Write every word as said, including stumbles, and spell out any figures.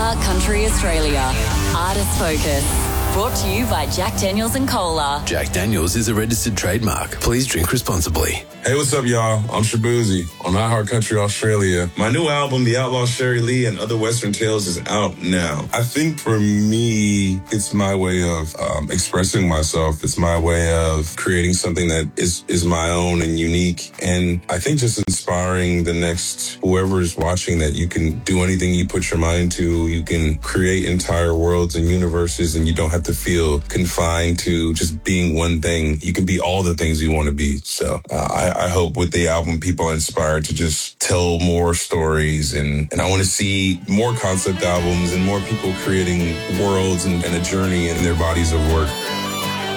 iHeart Country Australia. Artist Focus. Brought to you by Jack Daniels and Cola. Jack Daniels is a registered trademark. Please drink responsibly. Hey, what's up, y'all? I'm Shabuzi on iHeart Country Australia. My new album, The Outlaw Sherry Lee and Other Western Tales, is out now. I think for me, it's my way of um, expressing myself. It's my way of creating something that is, is my own and unique. And I think just inspiring the next whoever is watching that you can do anything you put your mind to. You can create entire worlds and universes, and you don't have to feel confined to just being one thing. You can be all the things you want to be. So uh, I, I hope with the album, people are inspired to just tell more stories. And, and I want to see more concept albums and more people creating worlds and, and a journey in their bodies of work.